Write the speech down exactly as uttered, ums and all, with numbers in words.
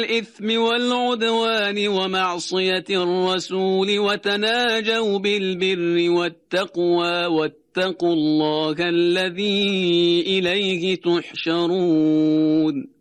الإثم والعدوان ومعصية الرسول وتناجوا بالبر والتقوى واتقوا الله الذي إليه تحشرون.